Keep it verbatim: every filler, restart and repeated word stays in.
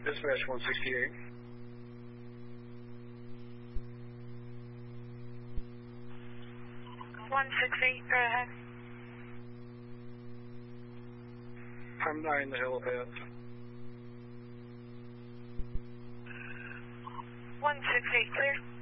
Dispatch one sixty-eight. one sixty-eight, go ahead. I'm nine the helipad. one sixty-eight, clear.